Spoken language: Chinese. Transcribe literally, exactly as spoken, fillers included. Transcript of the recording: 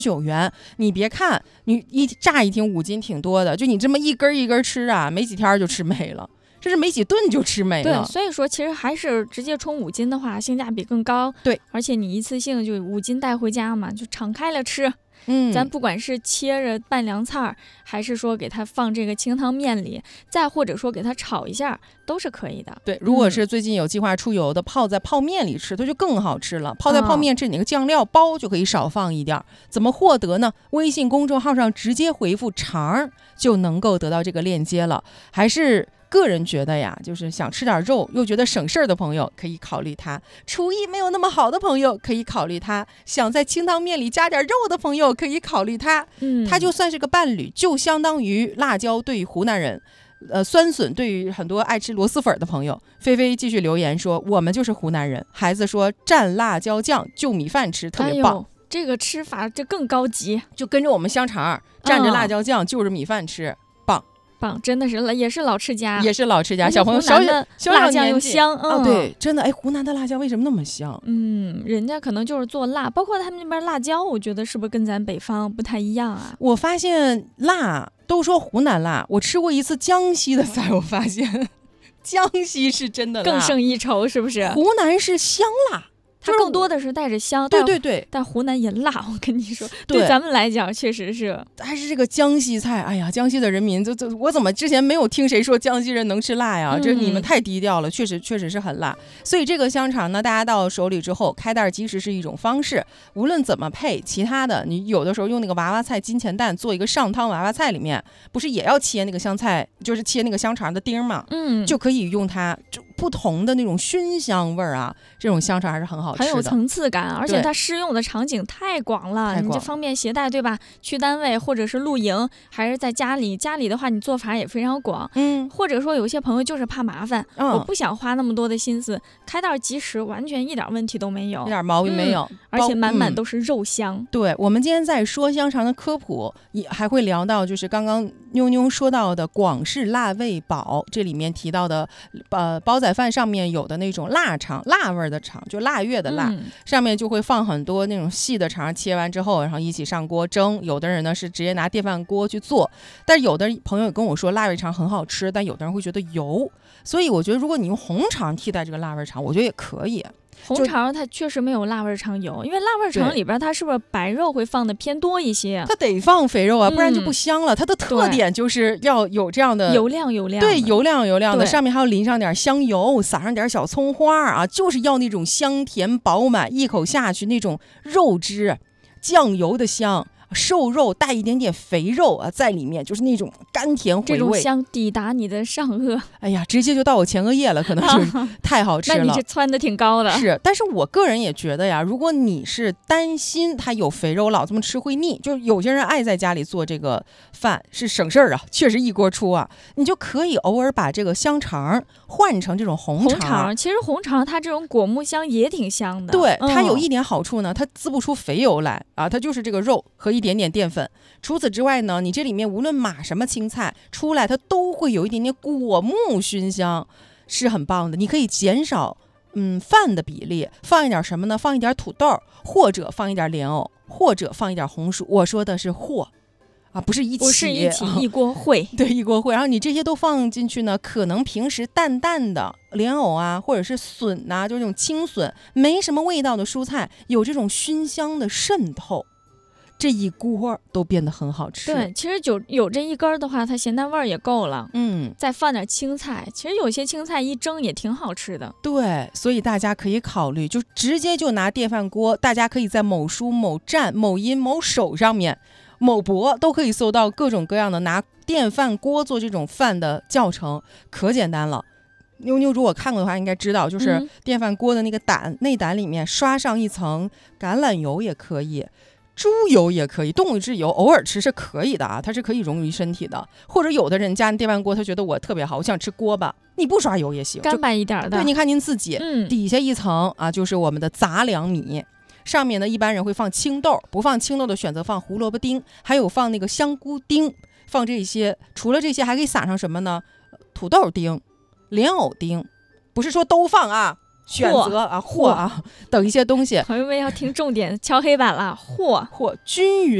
九元，你别看你一乍一听五斤挺多的，就你这么一根一根吃啊，没几天就吃没了，这是没几顿就吃没了。 对，所以说其实还是直接冲五斤的话，性价比更高。 对， 而且你一次性就五斤带回家嘛，就敞开了吃。 嗯， 咱不管是切着拌凉菜，还是说给它放这个清汤面里，再或者说给它炒一下，都是可以的。 对，如果是最近有计划出游的，嗯、泡在泡面里吃，它就更好吃了。泡在泡面这里那个酱料包就可以少放一点。哦、怎么获得呢？微信公众号上直接回复“肠”就能够得到这个链接了。还是个人觉得呀，就是想吃点肉又觉得省事儿的朋友可以考虑它，厨艺没有那么好的朋友可以考虑它，想在清汤面里加点肉的朋友可以考虑它。嗯，它就算是个伴侣，就相当于辣椒对于湖南人，呃，酸笋对于很多爱吃螺蛳粉的朋友。菲菲继续留言说，我们就是湖南人。孩子说蘸辣椒酱就米饭吃特别棒。哎， 这个吃法这更高级， 就跟着我们香肠蘸着辣椒酱就着米饭吃。 棒，真的是也是老吃家， 也是老吃家。小朋友小小辣酱又香， 嗯、哦，对，真的，哎，湖南的辣椒为什么那么香？ 嗯，人家可能就是做辣，包括他们那边辣椒，我觉得是不是跟咱北方不太一样啊？ 我发现辣都说湖南辣，我吃过一次江西的菜，我发现江西是真的辣更胜一筹，是不是？ 湖南是香辣。 它更多的是带着香， 对对对， 但湖南也辣，我跟你说，对咱们来讲确实是， 还是这个江西菜。哎呀，江西的人民，这这我怎么之前没有听谁说江西人能吃辣呀？嗯、这你们太低调了，确实确实是很辣。所以这个香肠呢，大家到手里之后，开袋即食是一种方式。无论怎么配，其他的你有的时候用那个娃娃菜、金钱蛋做一个上汤娃娃菜里面，不是也要切那个香菜，就是切那个香肠的丁嘛？嗯，就可以用它。就不同的那种熏香味儿啊，这种香肠还是很好吃的， 很有层次感，而且它适用的场景太广了， 广你这方便携带，对吧？去单位或者是露营，还是在家里，家里的话你做法也非常广，嗯，或者说有些朋友就是怕麻烦，嗯、我不想花那么多的心思，开袋即食，完全一点问题都没有， 一点毛病没有， 嗯、而且满满都是肉香。 嗯、对，我们今天在说香肠的科普，也还会聊到，就是刚刚妞妞说到的广式辣味煲，这里面提到的，呃，煲仔饭上面有的那种腊肠，辣味的肠，就腊月的腊、嗯，上面就会放很多那种细的肠，切完之后，然后一起上锅蒸。有的人呢是直接拿电饭锅去做，但是有的朋友跟我说腊味肠很好吃，但有的人会觉得油，所以我觉得如果你用红肠替代这个腊味肠，我觉得也可以。 红肠它确实没有腊味肠油，因为腊味肠里边它是不是白肉会放的偏多一些？ 它得放肥肉啊，不然就不香了。嗯、它的特点就是要有这样的油亮油亮， 对，油亮油亮的，上面还要淋上点香油，撒上点小葱花啊，就是要那种香甜饱满，一口下去那种肉汁、酱油的香。瘦肉带一点点肥肉啊，在里面就是那种甘甜回味， 这种香抵达你的上颚， 哎呀，直接就到我前额叶了，可能是太好吃了。 那你这窜的挺高的。 是，但是我个人也觉得呀，如果你是担心它有肥肉，老这么吃会腻，就有些人爱在家里做这个饭是省事儿啊，确实一锅出啊，你就可以偶尔把这个香肠换成这种红肠。 红肠其实红肠它这种果木香也挺香的， 对，它有一点好处呢，它滋不出肥油来啊，它就是这个肉和一一点点淀粉。除此之外呢，你这里面无论码什么青菜出来，它都会有一点点果木熏香，是很棒的。你可以减少嗯饭的比例，放一点什么呢？放一点土豆，或者放一点莲藕，或者放一点红薯。我说的是或啊，不是一起， 不是一起，一锅烩。 对，一锅烩。然后你这些都放进去呢，可能平时淡淡的莲藕啊，或者是笋呐、啊，就这种青笋，没什么味道的蔬菜，有这种熏香的渗透。这一锅都变得很好吃。 对，其实就有这一根的话，它咸淡味儿也够了。 嗯， 再放点青菜，其实有些青菜一蒸也挺好吃的。 对，所以大家可以考虑，就直接就拿电饭锅，大家可以在某书、某站、某音、某手上面、某博都可以搜到各种各样的拿电饭锅做这种饭的教程，可简单了。妞妞如果看过的话应该知道，就是电饭锅的那个胆、嗯、内胆里面刷上一层橄榄油也可以，猪油也可以，动物质油偶尔吃是可以的啊，它是可以溶于身体的。或者有的人家电饭锅他觉得我特别好，我想吃锅巴，你不刷油也行， 干巴一点的。 对，你看您自己、 嗯、 底下一层啊就是我们的杂粮米，上面呢一般人会放青豆，不放青豆的选择放胡萝卜丁，还有放那个香菇丁，放这些。除了这些还可以撒上什么呢？土豆丁、莲藕丁，不是说都放啊， 选择啊，或啊等一些东西。 朋友们要听重点，敲黑板了，或或均匀。